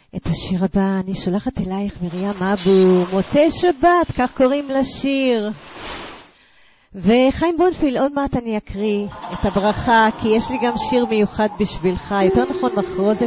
את השיר הבא אני שולחת אלייך, מרים אבו, מוצאי שבת, כך קוראים לשיר. וחיים בונפיל, עוד מעט אני אקריא את הברכה, כי יש לי גם שיר מיוחד בשבילך, יותר נכון מחרוזת